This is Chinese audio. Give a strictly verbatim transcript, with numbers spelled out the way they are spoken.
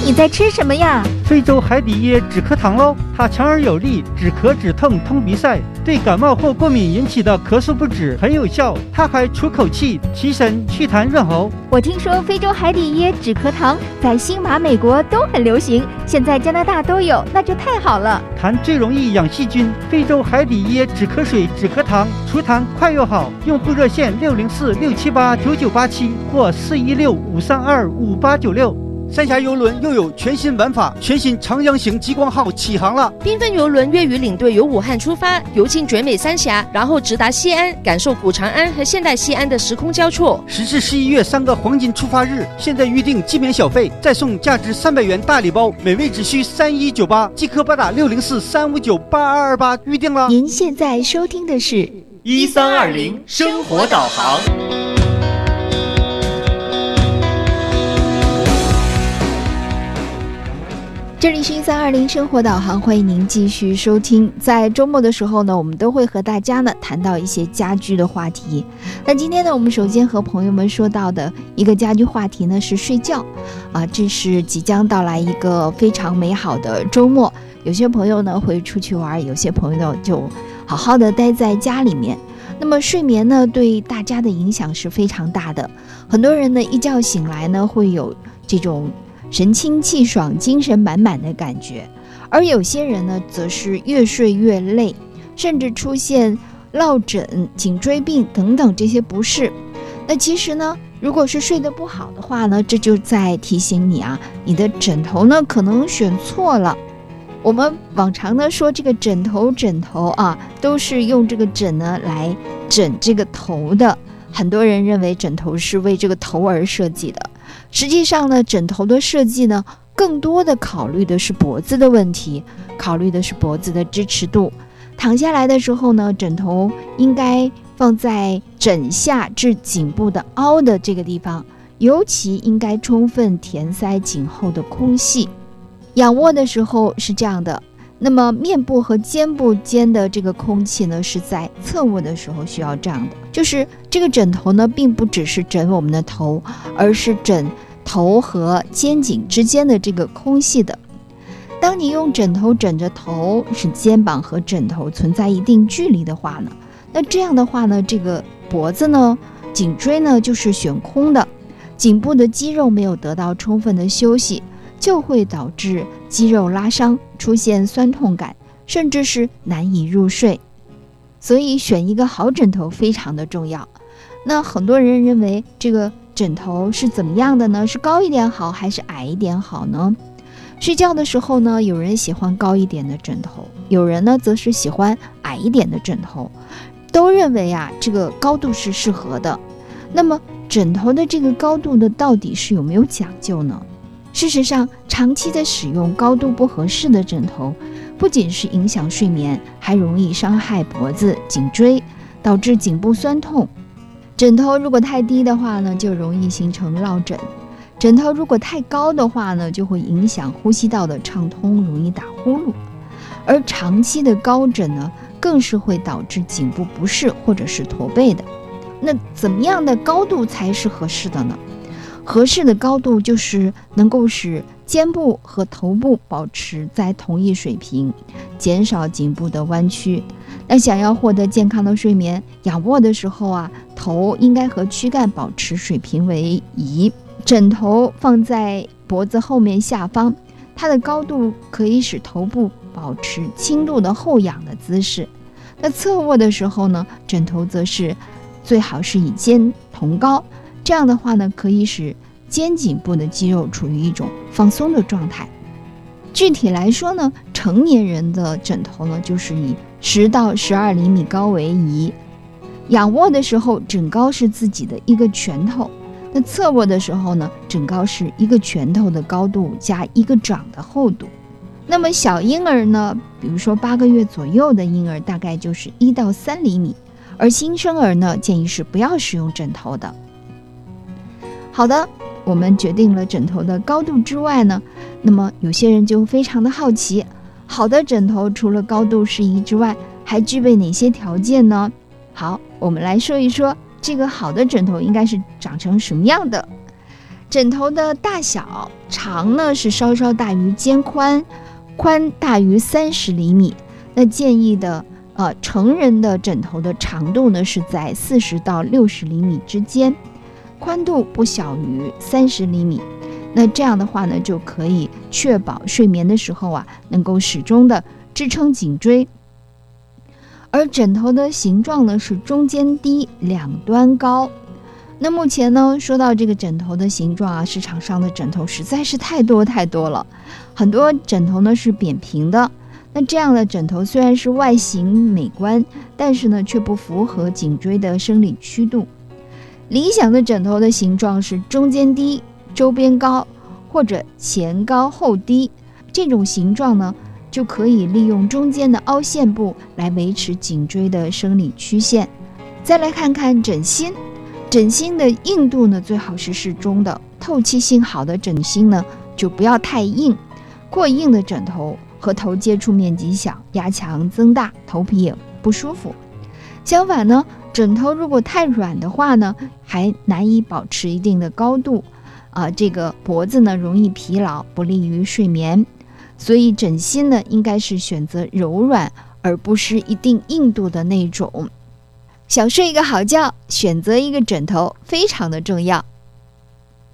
你在吃什么呀？ 非洲海底椰止咳糖喽，它强而有力，止咳止痛通鼻塞，对感冒或过敏引起的咳嗽不止，很有效。它还除口气、提神、祛痰润喉。 我听说非洲海底椰止咳糖在新马、美国都很流行，现在加拿大都有，那就太好了。 痰最容易养细菌，非洲海底椰止咳水、止咳糖，除痰快又好。用户热线六零四六七八九九八七或四一六五三二五八九六。三峡邮轮又有全新玩法，全新长江型极光号起航了。 缤纷邮轮粤语领队由武汉出发，游进绝美三峡，然后直达西安，感受古长安和现代西安的时空交错。 十至十一月三个黄金出发日，现在预订即免小费，再送价值三百元大礼包，每位只需三一九八，即刻拨打六零四三五九八二二八预订了。 您现在收听的是一三二零生活导航。 这里是一三二零生活导航，欢迎您继续收听。在周末的时候呢，我们都会和大家呢谈到一些家居的话题。那今天呢，我们首先和朋友们说到的一个家居话题呢是睡觉啊，这是即将到来一个非常美好的周末。有些朋友呢会出去玩，有些朋友就好好的待在家里面。那么睡眠呢对大家的影响是非常大的，很多人呢一觉醒来呢会有这种神清气爽、精神满满的感觉，而有些人呢则是越睡越累，甚至出现落枕、颈椎病等等这些不适。那其实呢，如果是睡得不好的话呢，这就在提醒你啊，你的枕头呢可能选错了。我们往常呢说这个枕头枕头啊，都是用这个枕呢来枕这个头的，很多人认为枕头是为这个头而设计的。实际上呢，枕头的设计呢，更多的考虑的是脖子的问题，考虑的是脖子的支持度。躺下来的时候呢，枕头应该放在枕下至颈部的凹的这个地方，尤其应该充分填塞颈后的空隙。仰卧的时候是这样的，那么面部和肩部间的这个空气呢，是在侧卧的时候需要这样的，就是这个枕头呢，并不只是枕我们的头，而是枕头和肩颈之间的这个空隙的。当你用枕头枕着头，使肩膀和枕头存在一定距离的话呢，那这样的话呢，这个脖子呢、颈椎呢就是悬空的，颈部的肌肉没有得到充分的休息，就会导致肌肉拉伤，出现酸痛感，甚至是难以入睡。所以选一个好枕头非常的重要。那很多人认为这个枕头是怎么样的呢？是高一点好还是矮一点好呢？睡觉的时候呢，有人喜欢高一点的枕头，有人呢则是喜欢矮一点的枕头，都认为啊这个高度是适合的。那么枕头的这个高度呢，到底是有没有讲究呢？事实上，长期的使用高度不合适的枕头，不仅是影响睡眠，还容易伤害脖子、颈椎，导致颈部酸痛。枕头如果太低的话呢，就容易形成落枕；枕头如果太高的话呢，就会影响呼吸道的畅通，容易打呼噜。而长期的高枕呢，更是会导致颈部不适或者是驼背的。那怎么样的高度才是合适的呢？合适的高度就是能够使肩部和头部保持在同一水平，减少颈部的弯曲。那想要获得健康的睡眠，仰卧的时候啊，头应该和躯干保持水平为宜，枕头放在脖子后面下方，它的高度可以使头部保持轻度的后仰的姿势。那侧卧的时候呢，枕头则是最好是与肩同高，这样的话呢，可以使肩颈部的肌肉处于一种放松的状态。具体来说呢，成年人的枕头呢，就是以十到十二厘米高为宜。仰卧的时候，枕高是自己的一个拳头；那侧卧的时候呢，枕高是一个拳头的高度加一个掌的厚度。那么小婴儿呢，比如说八个月左右的婴儿，大概就是一到三厘米。而新生儿呢，建议是不要使用枕头的。好的，我们决定了枕头的高度之外呢，那么有些人就非常的好奇，好的枕头除了高度适宜之外，还具备哪些条件呢？好，我们来说一说这个好的枕头应该是长成什么样的。枕头的大小长呢是稍稍大于肩宽，宽大于三十厘米。那建议的呃成人的枕头的长度呢是在四十到六十厘米之间，宽度不小于三十厘米。那这样的话呢，就可以确保睡眠的时候啊，能够始终的支撑颈椎。而枕头的形状呢是中间低，两端高。那目前呢，说到这个枕头的形状啊，市场上的枕头实在是太多太多了。很多枕头呢是扁平的，那这样的枕头虽然是外形美观，但是呢却不符合颈椎的生理曲度。理想的枕头的形状是中间低，周边高，或者前高后低。这种形状呢，就可以利用中间的凹陷部来维持颈椎的生理曲线。再来看看枕芯，枕芯的硬度呢最好是适中的，透气性好的枕芯呢就不要太硬，过硬的枕头和头接触面积小，压强增大，头皮也不舒服。相反呢，枕头如果太软的话呢，还难以保持一定的高度，啊、呃，这个脖子呢容易疲劳，不利于睡眠。所以枕芯呢，应该是选择柔软，而不是一定硬度的那种。想睡一个好觉，选择一个枕头非常的重要。